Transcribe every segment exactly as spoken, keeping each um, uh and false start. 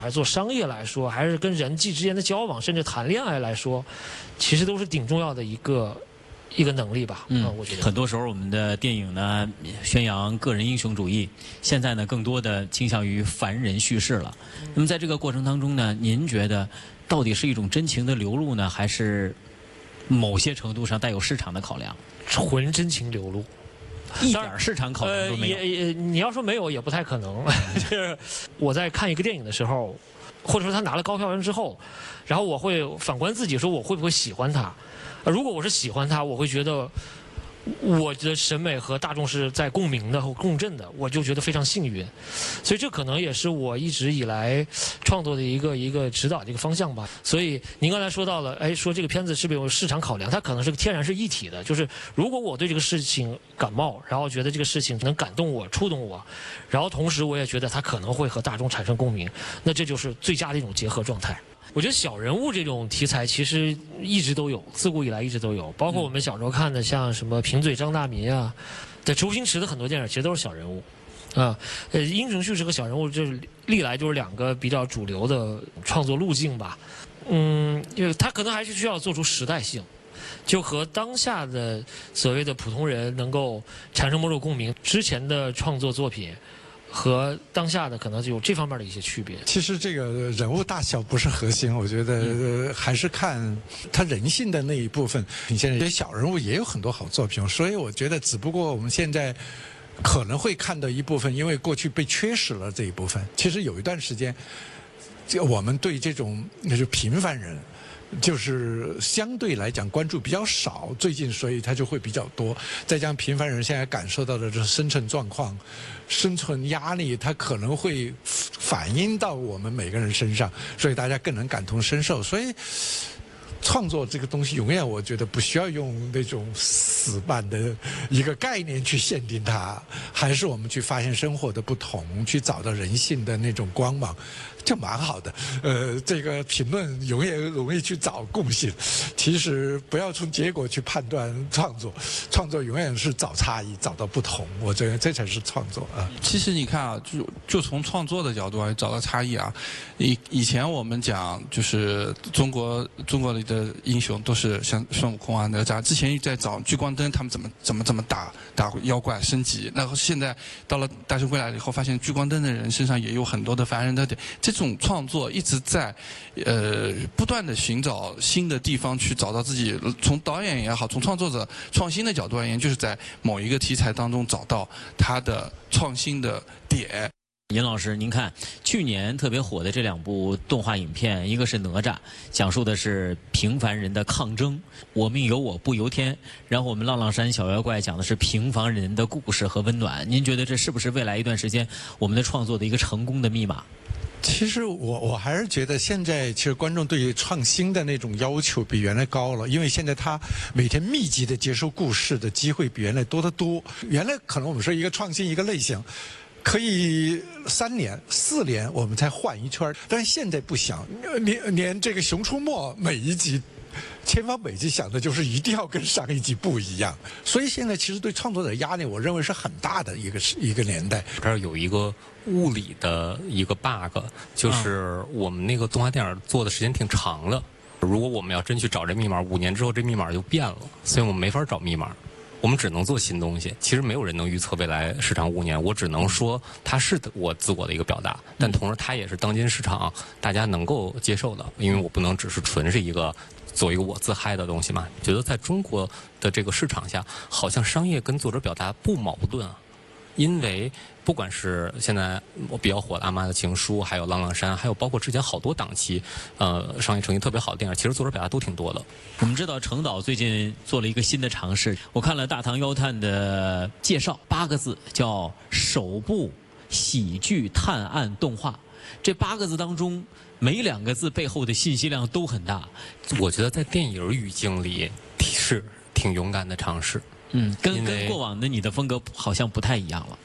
还是做商业来说，还是跟人际之间的交往，甚至谈恋爱来说，其实都是挺重要的一个一个能力吧。嗯，呃、我觉得很多时候我们的电影呢宣扬个人英雄主义，现在呢更多的倾向于凡人叙事了。嗯、那么在这个过程当中呢，您觉得到底是一种真情的流露呢，还是某些程度上带有市场的考量？ 纯真情流露。 一点市场考量都没有。 呃、也也，你要说没有也不太可能。就是我在看一个电影的时候，或者说他拿了高票房之后，然后我会反观自己，说我会不会喜欢他？如果我是喜欢他，我会觉得我的审美和大众是在共鸣的和共振的，我就觉得非常幸运。所以这可能也是我一直以来创作的一个一个指导的一个方向吧。所以您刚才说到了，哎，说这个片子是不是有市场考量？它可能是个天然是一体的，就是如果我对这个事情感冒，然后觉得这个事情能感动我、触动我，然后同时我也觉得它可能会和大众产生共鸣，那这就是最佳的一种结合状态。我觉得小人物这种题材其实一直都有，自古以来一直都有，包括我们小时候看的像什么贫嘴张大民啊，对，周星驰的很多电影其实都是小人物，啊，呃，英雄叙事和小人物这历来就是两个比较主流的创作路径吧。嗯，因为它可能还是需要做出时代性，就和当下的所谓的普通人能够产生某种共鸣，之前的创作作品和当下的可能就有这方面的一些区别。 其实这个人物大小不是核心，我觉得、呃、还是看他人性的那一部分。你现在这些小人物也有很多好作品，所以我觉得只不过我们现在可能会看到一部分，因为过去被缺失了这一部分。其实有一段时间，就我们对这种就是平凡人，就是相对来讲关注比较少，最近所以它就会比较多。再加上平凡人现在感受到的这生存状况、生存压力，它可能会反映到我们每个人身上，所以大家更能感同身受。所以创作这个东西，永远我觉得不需要用那种死板的一个概念去限定它，还是我们去发现生活的不同，去找到人性的那种光芒，就蛮好的。呃，这个评论永远容易去找共性，其实不要从结果去判断创作，创作永远是找差异，找到不同，我觉得这才是创作啊。 其实你看啊，就就从创作的角度来找到差异啊。以以前我们讲就是中国中国里的英雄都是像孙悟空啊、哪吒，之前在找聚光灯他们怎么怎么怎么打打妖怪升级，然后现在到了大圣归来以后，发现聚光灯的人身上也有很多的凡人特点。这种创作一直在呃不断的寻找新的地方去找到自己，从导演也好，从创作者创新的角度而言，就是在某一个题材当中找到他的创新的点。 尹老师，您看去年特别火的这两部动画影片，一个是哪吒，讲述的是平凡人的抗争，我命由我不由天；然后我们浪浪山小妖怪讲的是平凡人的故事和温暖。您觉得这是不是未来一段时间我们的创作的一个成功的密码？ 其实我我还是觉得现在其实观众对于创新的那种要求比原来高了，因为现在他每天密集的接受故事的机会比原来多得多。原来可能我们说一个创新一个类型可以三年四年我们才换一圈，但是现在不想，连连这个《熊出没》每一集千方百计想的就是一定要跟上一集不一样，所以现在其实对创作者压力，我认为是很大的一个一个年代。 这儿有一个物理的一个 bug， 就是我们那个动画电影做的时间挺长的，如果我们要真去找这密码，五年之后这密码就变了，所以我们没法找密码。我们只能做新东西，其实没有人能预测未来市场五年，我只能说它是我自我的一个表达，但同时它也是当今市场大家能够接受的，因为我不能只是纯是一个做一个我自嗨的东西嘛。觉得在中国的这个市场下，好像商业跟作者表达不矛盾啊。因为不管是现在我比较火的《阿妈的情书》，还有《浪浪山》，还有包括之前好多档期，呃，商业成绩特别好的电影，其实作者表达都挺多的。 我们知道程导最近做了一个新的尝试，我看了《大唐妖探》的介绍，八个字叫“首部喜剧探案动画”。这八个字当中，每两个字背后的信息量都很大。 我觉得在电影语境里是挺勇敢的尝试。 嗯，跟跟过往的你的风格好像不太一样了。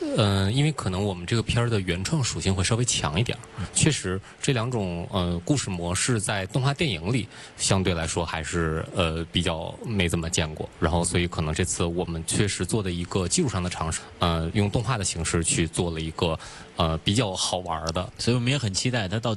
嗯、呃，因为可能我们这个片儿的原创属性会稍微强一点，确实这两种呃故事模式在动画电影里相对来说还是呃比较没怎么见过，然后所以可能这次我们确实做的一个技术上的尝试，呃，用动画的形式去做了一个呃比较好玩的， 所以我们也很期待它到底。